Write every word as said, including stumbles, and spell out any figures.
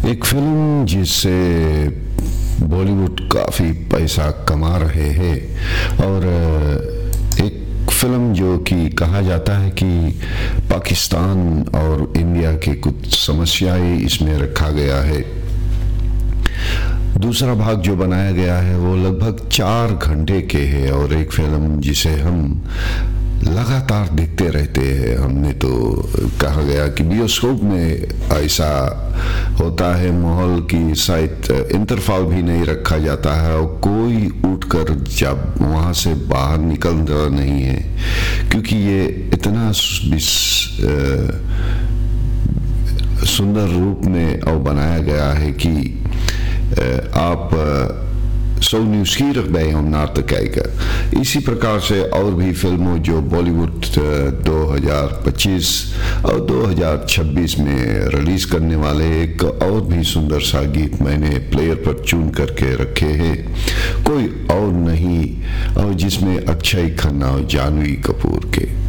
एक फिल्म जिससे बॉलीवुड काफ़ी पैसा कमा रहे हैं और एक फिल्म जो कि कहा जाता है कि पाकिस्तान और इंडिया की कुछ समस्याएं इसमें रखा गया है। दूसरा भाग जो बनाया गया है वो लगभग चार घंटे के है और एक फिल्म जिसे हम लगातार देखते रहते हैं। हमने तो कहा गया कि बायोस्कोप में ऐसा होता है माहौल की शायद इंतरफाल भी नहीं रखा जाता है और कोई उठकर जब वहाँ से बाहर निकलता नहीं है, क्योंकि ये इतना सुंदर रूप में और बनाया गया है कि आप Zo nieuwsgierig bij om naar te kijken. इसी प्रकार से और भी फिल्मों जो बॉलीवुड दो हज़ार पच्चीस और दो हज़ार छब्बीस में रिलीज करने वाले एक और भी सुंदर सा गीत मैंने प्लेयर पर चुन करके रखे हैं, कोई और नहीं और जिसमें अक्षय खन्ना और जानवी कपूर के